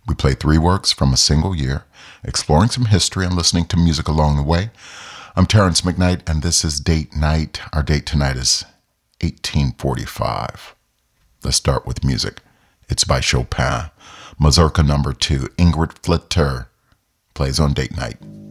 We play 3 works from a single year, exploring some history and listening to music along the way. I'm Terrence McKnight, and this is Date Night. Our date tonight is 1845. Let's start with music. It's by Chopin. Mazurka No. 2, Ingrid Flitter, plays on Date Night.